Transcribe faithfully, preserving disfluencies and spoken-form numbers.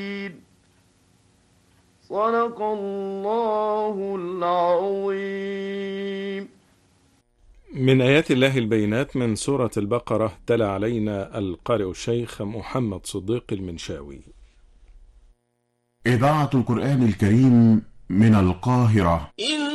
صدق الله العظيم. من آيات الله البينات من سورة البقرة، تلا علينا القارئ الشيخ محمد صديق المنشاوي. إذاعة القرآن الكريم من القاهرة.